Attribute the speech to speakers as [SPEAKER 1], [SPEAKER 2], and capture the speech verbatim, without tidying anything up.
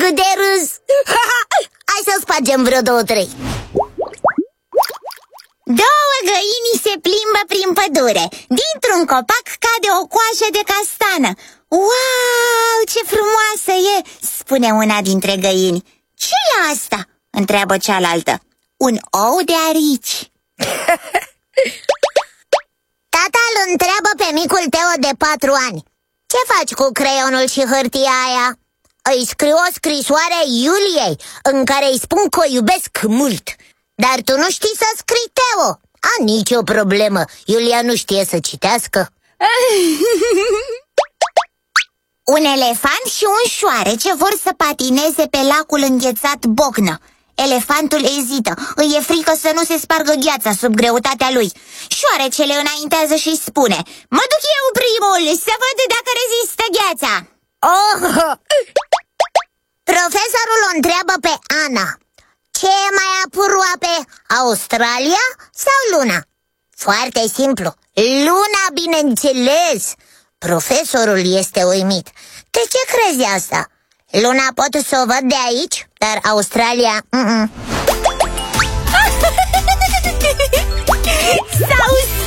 [SPEAKER 1] de râs. Hai să spargem vreo două, trei.
[SPEAKER 2] Două găini se plimbă prin pădure. Dintr-un copac cade o coajă de castană. Wow, ce frumoasă e, spune una dintre găini. Ce e asta? Întreabă cealaltă. Un ou de arici.
[SPEAKER 1] Tata îl întreabă pe micul Teo de patru ani: ce faci cu creionul și hârtia aia? Îi scriu o scrisoare Iuliei în care îi spun că o iubesc mult. Dar tu nu știi să scrii, Teo. A, nicio problemă, Iulia nu știe să citească.
[SPEAKER 2] Un elefant și un șoarece vor să patineze pe lacul înghețat Bocnă. Elefantul ezită, îi e frică să nu se spargă gheața sub greutatea lui. Șoarecele înaintează și spune: mă duc eu primul să văd dacă rezistă gheața.
[SPEAKER 1] Oh! Profesorul o întreabă pe Ana: ce e mai aproape, Australia sau Luna? Foarte simplu, Luna, bineînțeles. Profesorul este uimit. De ce crezi asta? Luna pot să o văd de aici, dar Australia... Mm-mm.
[SPEAKER 2] S-au